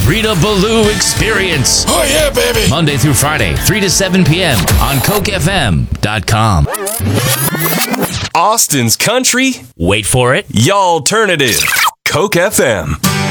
Rita Ballou Experience. Oh, yeah, baby. Monday through Friday, 3 to 7 p.m. on CokeFM.com. Austin's country. Wait for it. Y'alternative. Coke FM.